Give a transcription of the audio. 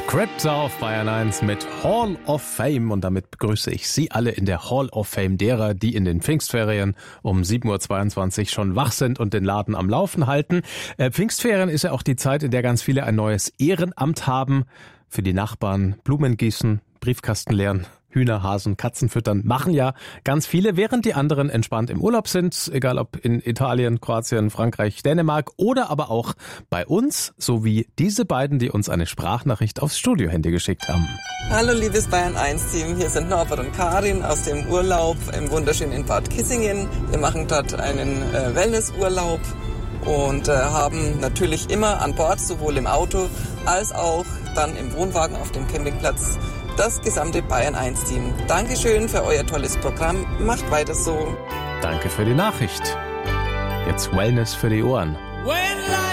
Crypto auf Bayern 1 mit Hall of Fame und damit begrüße ich Sie alle in der Hall of Fame derer, die in den Pfingstferien um 7.22 Uhr schon wach sind und den Laden am Laufen halten. Pfingstferien ist ja auch die Zeit, in der ganz viele ein neues Ehrenamt haben. Für die Nachbarn Blumen gießen, Briefkasten leeren, Hühner, Hasen, Katzen füttern, machen ja ganz viele, während die anderen entspannt im Urlaub sind, egal ob in Italien, Kroatien, Frankreich, Dänemark oder aber auch bei uns, so wie diese beiden, die uns eine Sprachnachricht aufs Studiohandy geschickt haben. Hallo liebes Bayern 1 Team, hier sind Norbert und Karin aus dem Urlaub im wunderschönen Bad Kissingen. Wir machen dort einen Wellnessurlaub und haben natürlich immer an Bord, sowohl im Auto als auch dann im Wohnwagen auf dem Campingplatz, das gesamte Bayern 1 Team. Dankeschön für euer tolles Programm. Macht weiter so. Danke für die Nachricht. Jetzt Wellness für die Ohren.